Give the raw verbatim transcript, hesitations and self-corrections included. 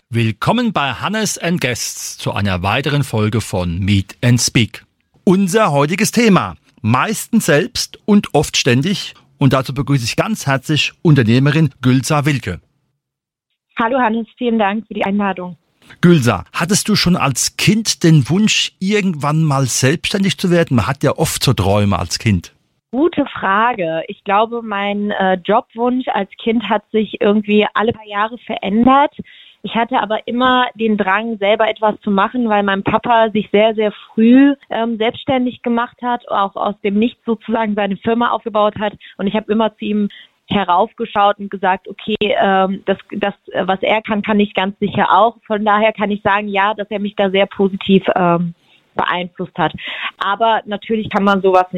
Willkommen bei Hannes and Guests zu einer weiteren Folge von Meet and Speak. Unser heutiges Thema: meistens selbst und oft ständig. Und dazu begrüße ich ganz herzlich Unternehmerin Gülsa Wilke. Hallo Hannes, vielen Dank für die Einladung. Gülsa, hattest du schon als Kind den Wunsch, irgendwann mal selbstständig zu werden? Man hat ja oft so Träume als Kind. Gute Frage. Ich glaube, mein äh, Jobwunsch als Kind hat sich irgendwie alle paar Jahre verändert. Ich hatte aber immer den Drang, selber etwas zu machen, weil mein Papa sich sehr, sehr früh ähm, selbstständig gemacht hat, auch aus dem Nichts sozusagen seine Firma aufgebaut hat. Und ich habe immer zu ihm heraufgeschaut und gesagt, okay, ähm, das, das, was er kann, kann ich ganz sicher auch. Von daher kann ich sagen, ja, dass er mich da sehr positiv ähm, beeinflusst hat. Aber natürlich kann man sowas nicht